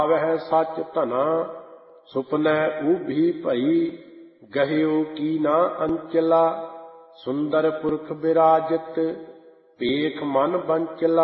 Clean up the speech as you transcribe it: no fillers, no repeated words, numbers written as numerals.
ਵਹਿ ਸੱਚ ਧਨਾ ਸੁਪਨੈ ਊਭੀ ਭਈ ਗਹਿਓ ਕੀ ਨਾ ਅੰਚਲਾ ਸੁੰਦਰ ਪੁਰਖ ਬਿਰਾਜਤ ਪੇਖ ਮਨ ਬੰਚਲਾ।